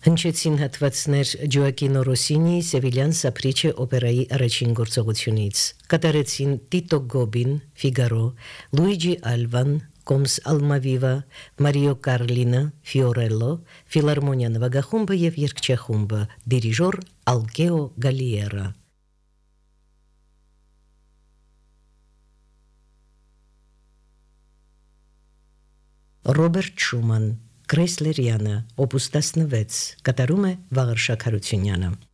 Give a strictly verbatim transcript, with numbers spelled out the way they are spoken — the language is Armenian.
Հնչեցին հատվածներ Ջոակինո Ռոսինիի Սևիլյան Սապրիչե օպերայի առաջին գործողությունից։ Կատարեցին Տիտո Գոբին, Ֆիգարո, Լուիջի Ալվան, Կոմս Ալմավիվա, Մարիո Կարլինը, Ֆիորելլո, Ֆիլարմոնիա նվագախումբը եւ երգչախումբը, դիրիժոր Ալկեո Գալիերա։ Ռոբերտ Շուման, Կրեսլերյանը, Օպուս տասնվեց, կատարում է Վաղարշակ Հարությունյանը։